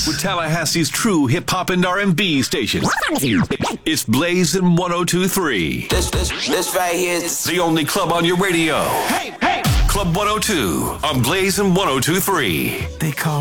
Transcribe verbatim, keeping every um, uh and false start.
with Tallahassee's true hip-hop and R and B station. It's Blazing one oh two point three. This, this, this right here is the only club on your radio. Hey, hey! Club one oh two on Blazing one oh two point three. They call